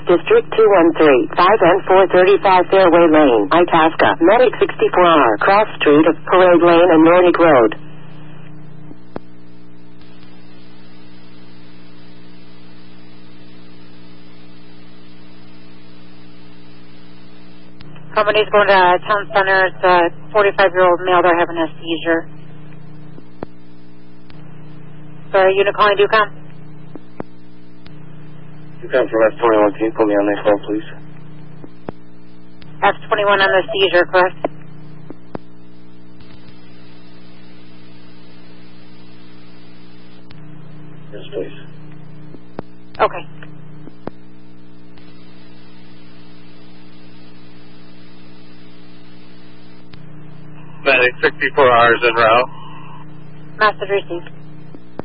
District 213, 5 and 435 Fairway Lane, Itasca. Medic 64R, cross street of Parade Lane and Nordic Road. Somebody's going to Town Center. It's a 45-year-old male. They're having a seizure. Sorry, unit calling DUCOM? DUCOM from F21 team. Put me on next call, please. F21 on the seizure, correct? Yes, please. Okay. Medic 64 hours en route. Message received.